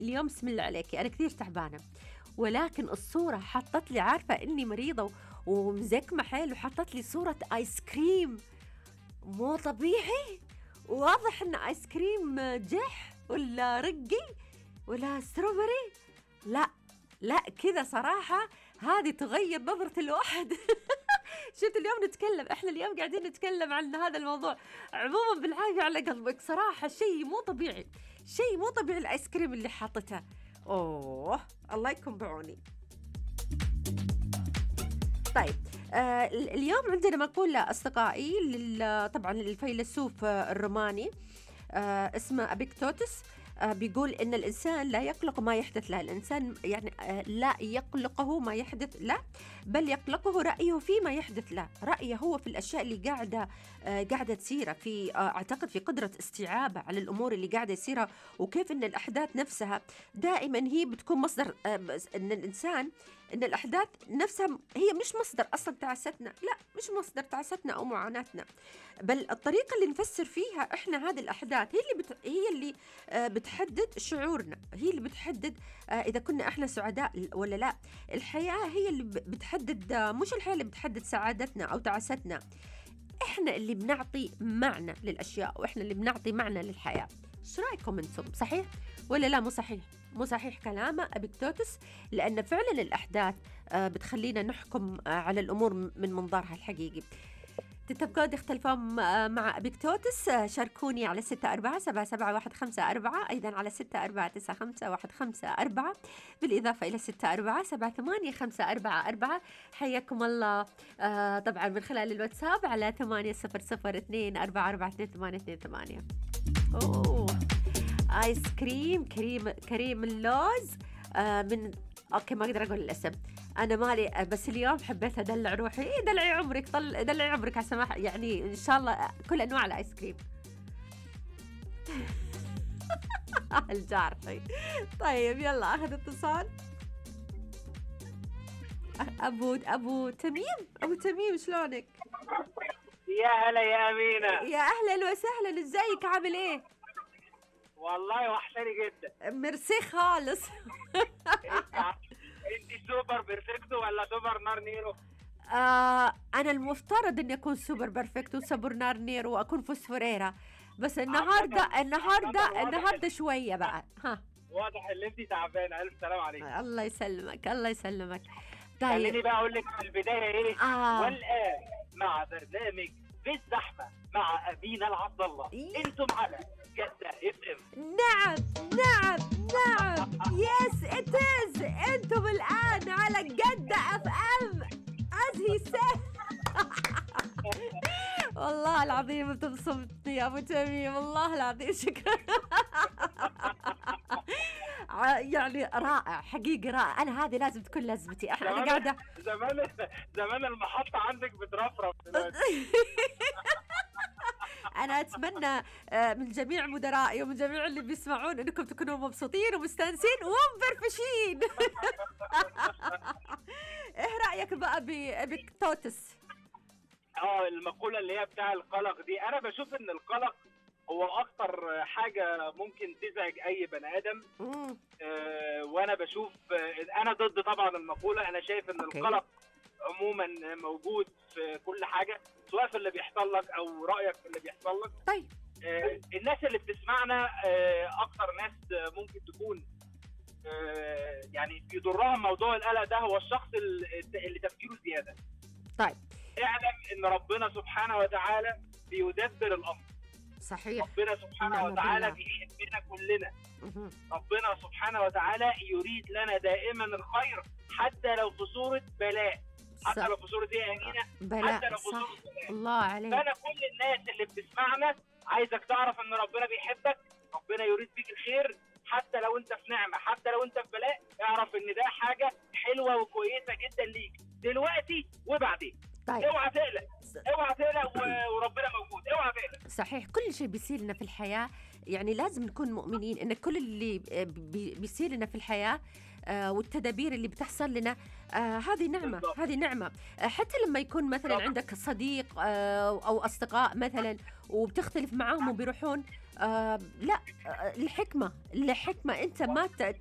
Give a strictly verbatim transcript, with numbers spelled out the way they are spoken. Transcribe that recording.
اليوم بسم الله عليكِ أنا كثير تعبانة، ولكن الصورة حطّت لي عارفة إني مريضة و ومزكمة حيل وحطّت لي صورة آيس كريم مو طبيعي، واضح إنه آيس كريم جح والّا رقي والّا strawberry لأ، لأ كذا صراحة هذه تغيّر نظرة الواحد. شُفت اليوم نتكلّم، إحنا اليوم قاعدين نتكلّم عن هذا الموضوع، عمومًا بالعافية على قلبك صراحة شيء مو طبيعي، شيء مو طبيعي الآيس كريم اللي حاطّته، أوه! الله يكون بعوني. طيب آآ ال اليوم عندنا مقولة أصدقائي لل طبعًا للفيلسوف آه، الروماني آآ اسمه أبيكتوتس، آآ بيقول إن الإنسان لا يقلق ما يحدث له، الإنسان يعني آآ لا يقلقه ما يحدث له، بل يقلقه رأيه فيما يحدث له، رأيه هو في الأشياء اللي قاعدة آآ قاعدة تصير في آآ أعتقد في قدرة استيعابه على الأمور اللي قاعدة يصيرها، وكيف إن الأحداث نفسها دائمًا هي بتكون مصدر آآ بس إن الإنسان إن الأحداث نفسها م هي مش مصدر أصلًا تعاستنا، لأ مش مصدر تعاستنا أو معاناتنا، بل الطريقة اللي نفسّر فيها إحنا هذه الأحداث هي اللي بت هي اللي آآ بتحدد شعورنا، هي اللي بتحدد آآ إذا كنا إحنا سعداء ل والّا لأ، الحياة هي اللي ب بتحدد آه، مش الحياة اللي بتحدد سعادتنا أو تعاستنا، إحنا اللي بنعطي معنى للأشياء، وإحنا اللي بنعطي معنى للحياة، إيش رأيكم أنتم صحيح والّا لا مو صحيح؟ مو صحيح كلامه أبيكتوتس؟ لأن فعلًا الأحداث آآ بتخلّينا نحكم آآ على الأمور م من منظارها الحقيقي. تتبقون تختلفون م مع أبيكتوتس شاركوني على ستة أربعة سبعة سبعة واحد خمسة أربعة أيضا على ستة أربعة تسعة خمسة واحد خمسة أربعة بالإضافة إلى ستة أربعة سبعة ثمانية خمسة أربعة أربعة. حياكم الله آه طبعا من خلال الواتساب على ثمانية صفر صفر اثنين أربعة أربعة اثنين ثمانية اثنين ثمانية. أوه آيس كريم كريم كريم اللوز آه من أوكي ما أقدر أقول الاسم أنا مالي، بس اليوم حبيت أدلع روحي. إيه دلعي عمرك طل دلعي عمرك على سماح يعني إن شاء الله كل أنواع الآيس كريم. الجار طيب طيب يلا أخذ اتصال. أبو أبو تميم أبو تميم شلونك؟ يا هلا يا أمينة. يا أهلا وسهلا إزيك عامل إيه؟ والله وحشاني جدا. ميرسي خالص. انت سوبر بيرفكتو ولا سوبر نار نيرو؟ آه أنا المفترض إني أكون سوبر بيرفكت وسوبر نار نيرو وأكون فوسفوريرا، بس النهاردة النهاردة النهاردة شوية بقى ها. واضح ان انت تعبانه. الف سلام عليك. الله يسلمك الله يسلمك. خليني طيب بقى اقول لك في البدايه ايه آه. والان مع برنامج في الزحمه مع امينه العبد الله. إيه. انتم على جده اف ام. نعم نعم نعم يس ات از انتم الآن على جدة اف ام as he said. والله العظيم بتبسطني يا ابو تميم والله العظيم شكرا. ع- يعني رائع حقيقي رائع، انا هذه لازم تكون لازمتي. احنا انا قاعده زمان زمان المحطه عندك بترفرف دلوقتي. أنا أتمنى آه، من جميع مدرائي ومن جميع اللي بيسمعون أنكم تكونوا مبسوطين ومستانسين ومفرفشين. إيه رأيك بقى بأبيكتوتس؟ اه المقولة اللي هي بتاع القلق دي، أنا بشوف إن القلق هو أكتر حاجة ممكن تزعج أي بني آدم. مم. آه وأنا بشوف آه أنا ضد طبعا المقولة. أنا شايف إن أوكي. القلق عموما موجود في كل حاجة، سواء في اللي بيحصل لك أو رأيك في اللي بيحصل لك. طيب آه الناس اللي بتسمعنا آه أكتر ناس آه ممكن تكون آه يعني بيضرها موضوع القلق ده هو الشخص اللي اللي تفكيره زيادة. طيب اعلم ان ربنا سبحانه وتعالى بيدبر الامر. صحيح. ربنا سبحانه نعم وتعالى بالله. بيحبنا كلنا. مهم. ربنا سبحانه وتعالى يريد لنا دائما الخير حتى لو في صورة بلاء، حتى صح. لو في صورة ايه يا امينة؟ حتى بلاء لو في صح صورة بلاء. الله عليك. فانا كل الناس اللي بتسمعنا عايزك تعرف ان ربنا بيحبك، ربنا يريد بيك الخير، حتى لو انت في نعمة، حتى لو انت في بلاء، اعرف ان ده حاجة حلوة وكويسة جدا ليك دلوقتي وبعدين. طيب اوعى تقلق اوعى تقلق و- وربنا موجود. اوعى تقلق. صحيح كل شيء بيصير لنا في الحياة يعني لازم نكون مؤمنين إن كل اللي بي- بيصير لنا في الحياة آه والتدابير اللي بتحصل لنا آه هذه نعمة بالضبط. هذه نعمة آه حتى لما يكون مثلا بالضبط. عندك صديق آه أو أصدقاء مثلا وبتختلف معاهم وبيروحون آه لا، آه الحكمة الحكمة أنت ما ت-